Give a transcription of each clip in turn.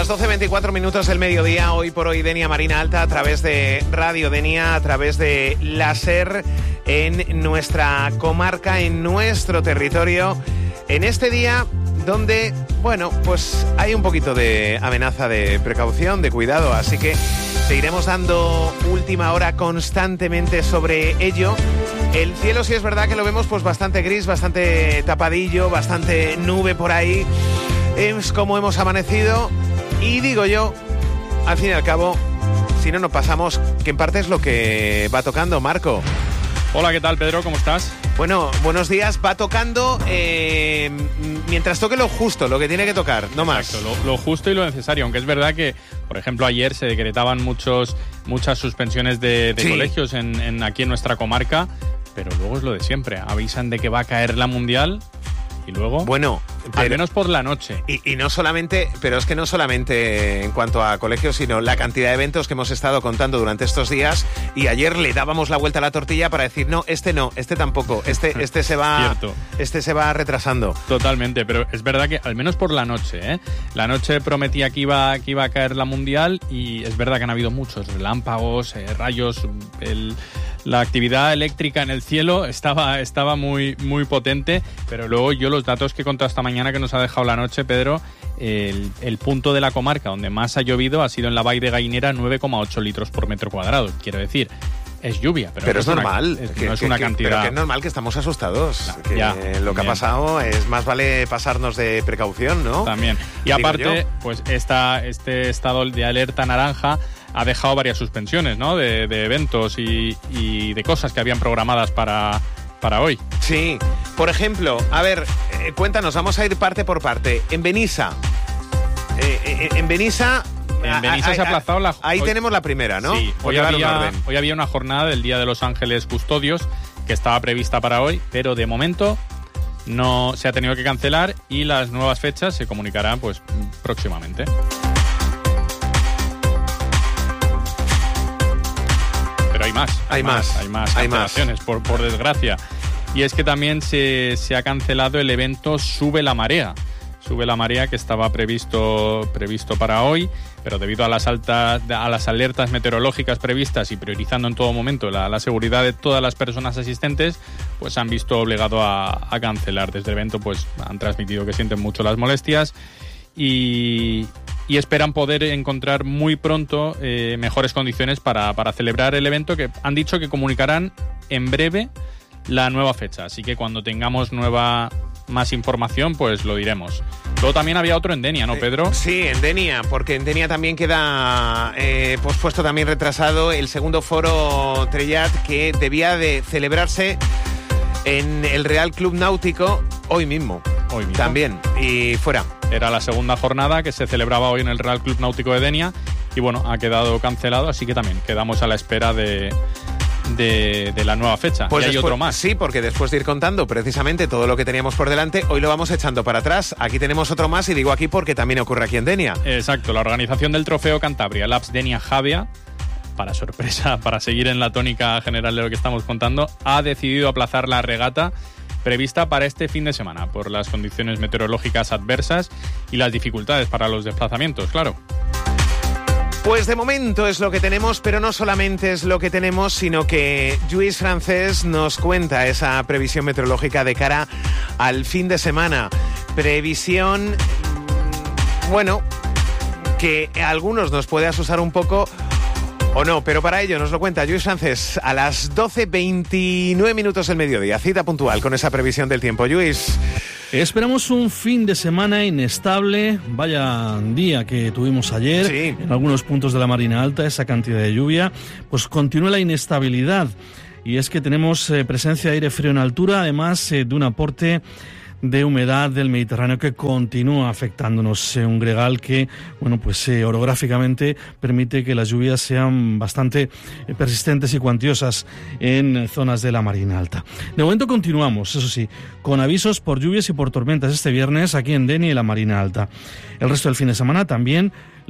Las 12:24 minutos del mediodía, hoy por hoy Denia Marina Alta, a través de Radio Denia, a través de la SER, en nuestra comarca, en nuestro territorio, en este día donde, bueno, pues hay un poquito de amenaza de precaución, de cuidado, así que seguiremos dando última hora constantemente sobre ello. El cielo sí es verdad que lo vemos pues bastante gris, bastante tapadillo, bastante nube por ahí. Es como hemos amanecido y digo yo, al fin y al cabo, si no nos pasamos, que en parte es lo que va tocando. Marco. Hola, ¿qué tal, Pedro? ¿Cómo estás? Bueno, buenos días. Va tocando mientras toque lo justo, lo que tiene que tocar, no más. Exacto, lo justo y lo necesario, aunque es verdad que, por ejemplo, ayer se decretaban muchas suspensiones de Sí. colegios aquí en nuestra comarca, pero luego es lo de siempre, avisan de que va a caer la Mundial y luego, Bueno, al menos por la noche. Y no solamente, pero es que no solamente en cuanto a colegios, sino la cantidad de eventos que hemos estado contando durante estos días, y ayer le dábamos la vuelta a la tortilla para decir no, este tampoco, este se va, Cierto. este se va retrasando. Totalmente, pero es verdad que al menos por la noche, ¿eh? La noche prometía que iba a caer la Mundial y es verdad que han habido muchos relámpagos, rayos, la actividad eléctrica en el cielo estaba muy, muy potente, pero luego yo los datos que he contado esta mañana que nos ha dejado la noche, Pedro, el punto de la comarca donde más ha llovido ha sido en la Vall de Gainera, 9,8 litros por metro cuadrado. Quiero decir, es lluvia, pero es normal, no es una cantidad. Pero que es normal que estamos asustados. No, que ya, lo que ha pasado es más vale pasarnos de precaución, ¿no? También. Y Digo aparte, yo. pues este estado de alerta naranja ha dejado varias suspensiones, ¿no? De eventos y de cosas que habían programadas para hoy. Sí, por ejemplo, a ver, cuéntanos, vamos a ir parte por parte. En Benissa. En Benissa se ha aplazado la... Ahí hoy, tenemos la primera, ¿no? Sí, Por llevar un orden. hoy había una jornada del Día de los Ángeles Custodios que estaba prevista para hoy, pero de momento no se ha tenido que cancelar y las nuevas fechas se comunicarán pues próximamente. Pero hay más cancelaciones, por desgracia. Y es que también se ha cancelado el evento Sube la Marea, que estaba previsto para hoy, pero debido a las alertas meteorológicas previstas y priorizando en todo momento la seguridad de todas las personas asistentes, pues han visto obligado a cancelar. Desde el evento pues han transmitido que sienten mucho las molestias y esperan poder encontrar muy pronto mejores condiciones para celebrar el evento, que han dicho que comunicarán en breve la nueva fecha. Así que cuando tengamos más información, pues lo diremos. Luego también había otro en Denia, ¿no, Pedro? Sí, en Denia, porque en Denia también queda pospuesto, también retrasado, el segundo foro Trellat, que debía de celebrarse en el Real Club Náutico hoy mismo. También, y fuera. Era la segunda jornada que se celebraba hoy en el Real Club Náutico de Denia y bueno, ha quedado cancelado, así que también quedamos a la espera de la nueva fecha. Pues y hay después, otro más. Sí, porque después de ir contando precisamente todo lo que teníamos por delante, hoy lo vamos echando para atrás. Aquí tenemos otro más, y digo aquí porque también ocurre aquí en Denia. Exacto, la organización del Trofeo Cantabria, Labs Denia Javia, para sorpresa, para seguir en la tónica general de lo que estamos contando, ha decidido aplazar la regata prevista para este fin de semana por las condiciones meteorológicas adversas y las dificultades para los desplazamientos, claro. Pues de momento es lo que tenemos, pero no solamente es lo que tenemos, sino que Lluís Francés nos cuenta esa previsión meteorológica de cara al fin de semana. Previsión, bueno, que a algunos nos puede asustar un poco o no, pero para ello nos lo cuenta Lluís Francés a las 12:29 minutos del mediodía. Cita puntual con esa previsión del tiempo. Lluís. Esperamos un fin de semana inestable. Vaya día que tuvimos ayer. Sí. En algunos puntos de la Marina Alta, esa cantidad de lluvia. Pues continúa la inestabilidad. Y es que tenemos presencia de aire frío en altura, además de un aporte de humedad del Mediterráneo que continúa afectándonos, un gregal que, bueno, pues orográficamente permite que las lluvias sean bastante persistentes y cuantiosas en zonas de la Marina Alta. De momento continuamos, eso sí, con avisos por lluvias y por tormentas este viernes aquí en Denia y la Marina Alta. El resto del fin de semana también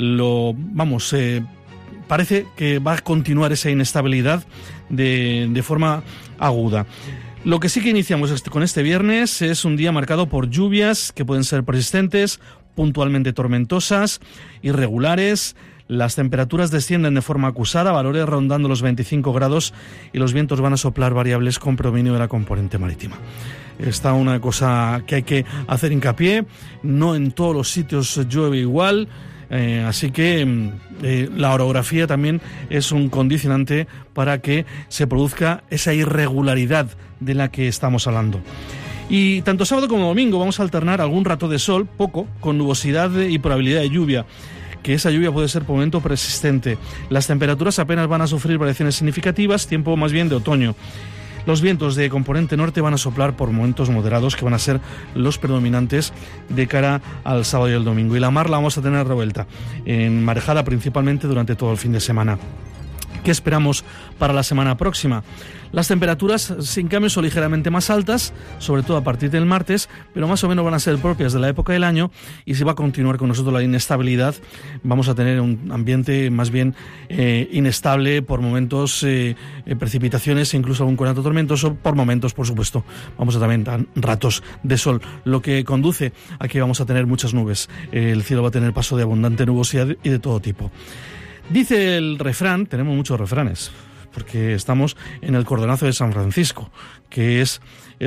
parece que va a continuar esa inestabilidad de forma aguda. Lo que sí que iniciamos con este viernes es un día marcado por lluvias que pueden ser persistentes, puntualmente tormentosas, irregulares. Las temperaturas descienden de forma acusada, valores rondando los 25 grados, y los vientos van a soplar variables con predominio de la componente marítima. Está una cosa que hay que hacer hincapié: no en todos los sitios llueve igual. Así que la orografía también es un condicionante para que se produzca esa irregularidad de la que estamos hablando. Y tanto sábado como domingo vamos a alternar algún rato de sol, poco, con nubosidad y probabilidad de lluvia, que esa lluvia puede ser por momento persistente. Las temperaturas apenas van a sufrir variaciones significativas, tiempo más bien de otoño. Los vientos de componente norte van a soplar por momentos moderados, que van a ser los predominantes de cara al sábado y el domingo. Y la mar la vamos a tener revuelta, en marejada principalmente durante todo el fin de semana. ¿Qué esperamos para la semana próxima? Las temperaturas, sin cambio, son ligeramente más altas, sobre todo a partir del martes, pero más o menos van a ser propias de la época del año, y si va a continuar con nosotros la inestabilidad, vamos a tener un ambiente más bien inestable, por momentos precipitaciones e incluso algún conato tormentoso, por momentos, por supuesto, vamos a también dar ratos de sol, lo que conduce a que vamos a tener muchas nubes. El cielo va a tener paso de abundante nubosidad y de todo tipo. Dice el refrán, tenemos muchos refranes, porque estamos en el cordonazo de San Francisco, que es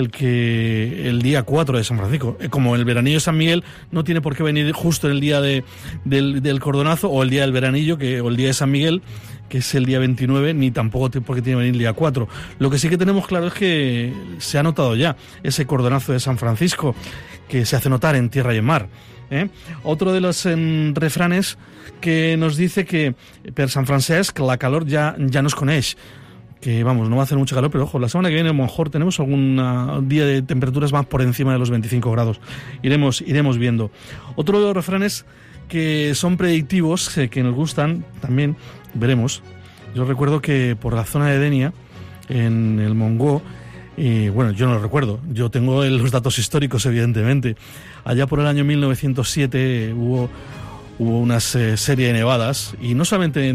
el día 4 de San Francisco. Como el veranillo de San Miguel no tiene por qué venir justo en el día del cordonazo, o el día del veranillo, o el día de San Miguel, que es el día 29, ni tampoco porque tiene que venir el día 4. Lo que sí que tenemos claro es que se ha notado ya ese cordonazo de San Francisco, que se hace notar en tierra y en mar. Otro de los refranes que nos dice que per San Francesc la calor ya nos coneix, que vamos, no va a hacer mucho calor, pero ojo, la semana que viene a lo mejor tenemos algún día de temperaturas más por encima de los 25 grados. Iremos viendo. Otro de los refranes que son predictivos, que nos gustan también, veremos. Yo recuerdo que por la zona de Denia, en el Montgó, bueno, yo no lo recuerdo, yo tengo los datos históricos, evidentemente. Allá por el año 1907 hubo una serie de nevadas, y no solamente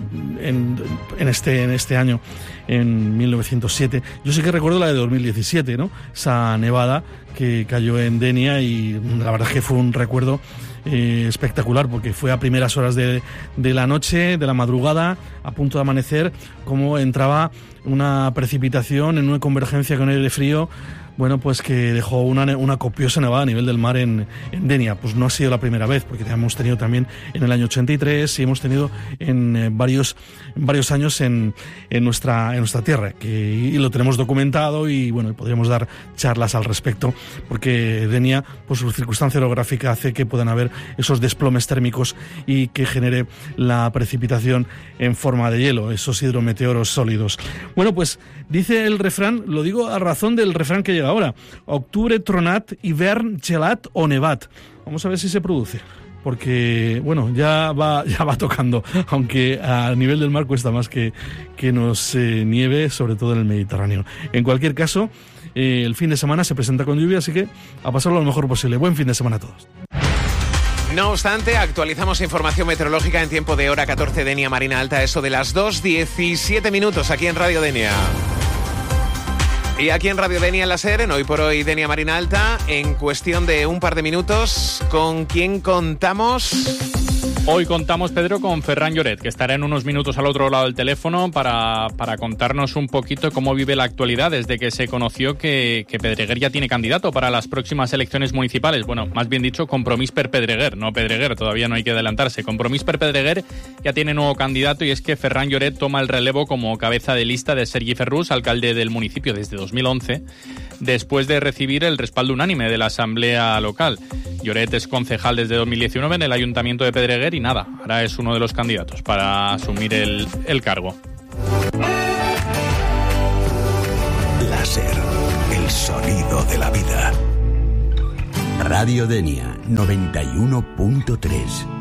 en este año, en 1907. Yo sí que recuerdo la de 2017, ¿no? Esa nevada que cayó en Denia, y la verdad es que fue un recuerdo espectacular, porque fue a primeras horas de la noche, de la madrugada, a punto de amanecer, como entraba una precipitación en una convergencia con aire frío, bueno, pues que dejó una copiosa nevada a nivel del mar en Denia. Pues no ha sido la primera vez, porque hemos tenido también en el año 83, y hemos tenido en varios años en nuestra tierra, y lo tenemos documentado, y bueno, podríamos dar charlas al respecto, porque Denia, pues su circunstancia orográfica hace que puedan haber esos desplomes térmicos y que genere la precipitación en forma de hielo, esos hidrometeoros sólidos. Bueno, pues dice el refrán, lo digo a razón del refrán que llega ahora: octubre tronat, hivern gelat o nevat. Vamos a ver si se produce, porque bueno, ya va tocando, aunque a nivel del mar cuesta más que nos nieve, sobre todo en el Mediterráneo. En cualquier caso, el fin de semana se presenta con lluvia, así que a pasarlo lo mejor posible. Buen fin de semana a todos. No obstante, actualizamos información meteorológica en tiempo de hora 14, Denia Marina Alta, eso de las 2:17 minutos aquí en Radio Denia. Y aquí en Radio Denia en la SER, en Hoy por Hoy Denia Marina Alta, en cuestión de un par de minutos, ¿con quién contamos? Hoy contamos, Pedro, con Ferran Lloret, que estará en unos minutos al otro lado del teléfono para contarnos un poquito cómo vive la actualidad desde que se conoció que Pedreguer ya tiene candidato para las próximas elecciones municipales. Bueno, más bien dicho, Compromís per Pedreguer, no Pedreguer, todavía no hay que adelantarse. Compromís per Pedreguer ya tiene nuevo candidato, y es que Ferran Lloret toma el relevo como cabeza de lista de Sergi Ferrús, alcalde del municipio desde 2011, después de recibir el respaldo unánime de la asamblea local. Lloret es concejal desde 2019 en el ayuntamiento de Pedreguer, y nada, ahora es uno de los candidatos para asumir el cargo. La SER, el sonido de la vida. Radio Denia 91.3.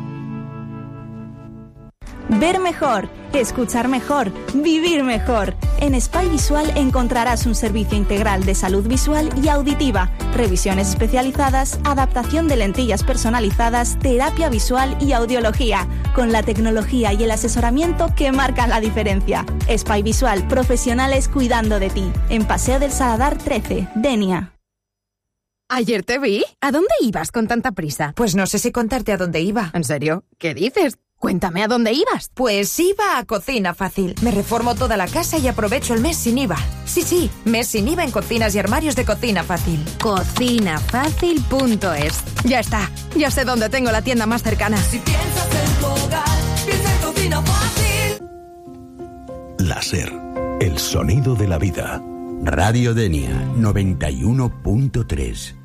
Ver mejor, escuchar mejor, vivir mejor. En Spy Visual encontrarás un servicio integral de salud visual y auditiva, revisiones especializadas, adaptación de lentillas personalizadas, terapia visual y audiología, con la tecnología y el asesoramiento que marcan la diferencia. Spy Visual, profesionales cuidando de ti. En Paseo del Saladar 13, Denia. Ayer te vi. ¿A dónde ibas con tanta prisa? Pues no sé si contarte a dónde iba. ¿En serio? ¿Qué dices? Cuéntame a dónde ibas. Pues iba a Cocina Fácil. Me reformo toda la casa y aprovecho el mes sin IVA. Sí, mes sin IVA en cocinas y armarios de Cocina Fácil. Cocinafácil.es. Ya está. Ya sé dónde tengo la tienda más cercana. Si piensas en tu hogar, piensa en Cocina Fácil. La SER, el sonido de la vida. Radio Denia 91.3.